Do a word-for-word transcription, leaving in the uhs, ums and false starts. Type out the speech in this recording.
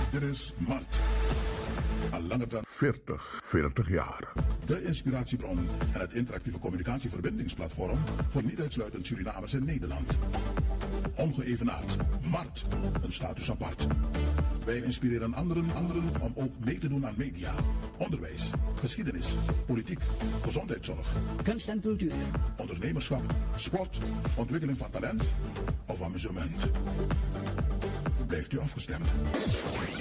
Dit is Mart. Al langer dan veertig, veertig jaar. de inspiratiebron en het interactieve communicatieverbindingsplatform voor niet uitsluitend Surinamers in Nederland. Ongeëvenaard. Mart. Een status apart. Wij inspireren anderen, anderen om ook mee te doen aan media, onderwijs, geschiedenis, politiek, gezondheidszorg, kunst en cultuur, ondernemerschap, sport, ontwikkeling van talent of amusement. Blijft u afgestemd?